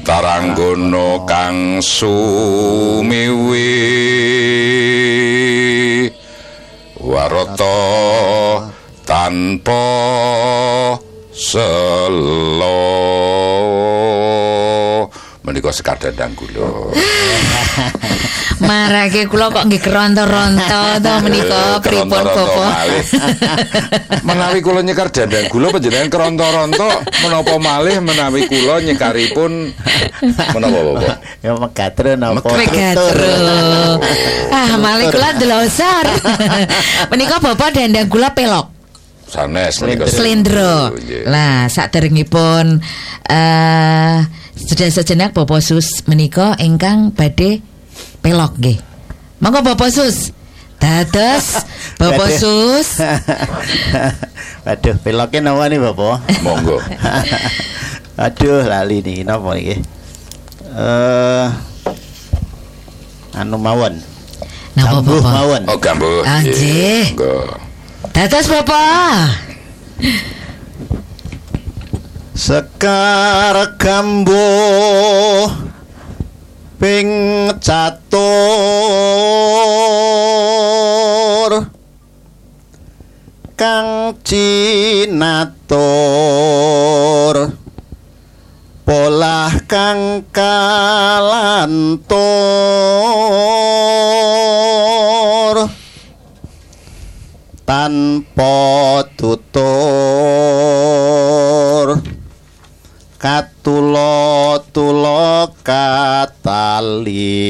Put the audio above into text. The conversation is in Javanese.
Taranggono kang sumiwi warata tanpa selo menika sekadandang kula. Marake kula kok nggih keronto-ronto to menika pripun Bapak. Menawi kula nyekar dandang gula panjenengan keronto-ronto menapa malih menawi kula nyekaripun menapa Bapak? Ya megatru napa? Megatru. Malih kula delosor. Menika Bapak dandang gula pelok. Sanes menika Slendro. Lah saderengipun sudah sejenak Bapak Sus menika ingkang badhe pelok nggih. Monggo Bapak Sus. Dados Bapak Sus. Waduh, peloknya napa nih Bapak? Monggo. Aduh, lali nih napa iki? Anu mawon. Napa Gambuh Bapak? mawon. Oh, gambuh. Nggih. Monggo. Dados Bapak. Sekar gambuh ping catur kang cinatur polah kang kalantur tanpa tutur katulo-tulo katali